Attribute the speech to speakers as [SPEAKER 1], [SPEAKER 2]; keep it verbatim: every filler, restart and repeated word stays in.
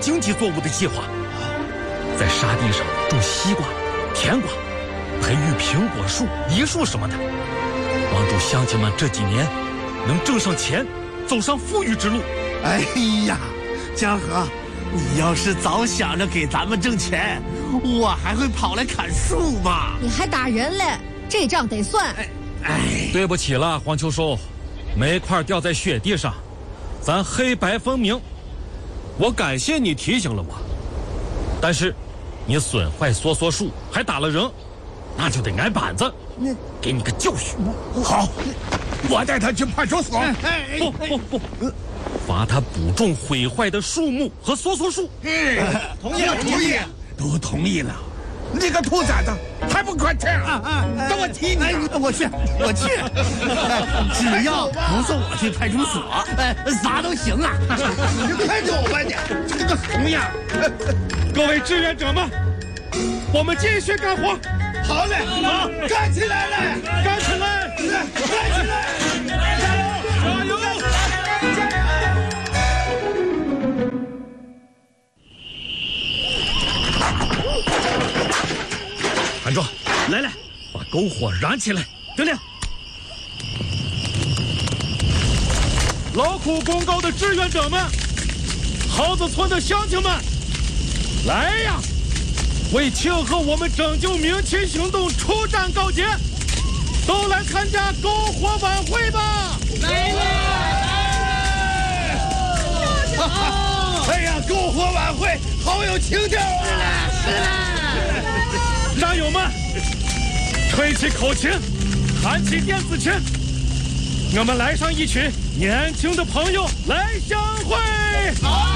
[SPEAKER 1] 经济作物的计划，在沙地上种西瓜、甜瓜，培育苹果树、梨树什么的，帮助乡亲们这几年能挣上钱，走上富裕之路。
[SPEAKER 2] 哎呀，江河，你要是早想着给咱们挣钱，我还会跑来砍树吗？
[SPEAKER 3] 你还打人嘞，这账得算。
[SPEAKER 2] 哎，
[SPEAKER 1] 对不起了，黄秋收，煤块掉在雪地上，咱黑白分明。我感谢你提醒了我，但是你损坏梭梭树还打了人，那就得挨板子，给你个教训。
[SPEAKER 4] 好，我带他去派出所。
[SPEAKER 1] 不不不，罚他补种毁坏的树木和梭梭树。
[SPEAKER 4] 同意同意，都同意了。你个兔崽子，还不快去啊啊！等我踢你！
[SPEAKER 2] 我去，我去，只要不送我去派出所，哎，啥都行啊！
[SPEAKER 4] 你快走吧你，这个怂样！
[SPEAKER 1] 各位志愿者们，我们继续干活。
[SPEAKER 4] 好嘞，好，干起来了，
[SPEAKER 1] 干起来，
[SPEAKER 4] 干起来！加油！加油！
[SPEAKER 1] 韩壮，来来，把篝火燃起来！得令。劳苦功高的志愿者们，蒿子村的乡亲们，来呀！为庆贺我们拯救明清行动初战告捷，都来参加篝火晚会吧！
[SPEAKER 4] 来了！哎呀，篝火晚会好有情调啊！
[SPEAKER 3] 是啦。
[SPEAKER 1] 战友们，吹起口琴，弹起电子琴，我们来上一曲年轻的朋友来相会。好。